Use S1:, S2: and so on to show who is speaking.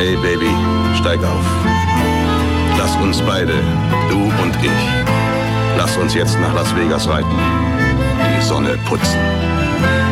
S1: Hey Baby, steig auf. Lass uns beide, du und ich, lass uns jetzt nach Las Vegas reiten, die Sonne putzen.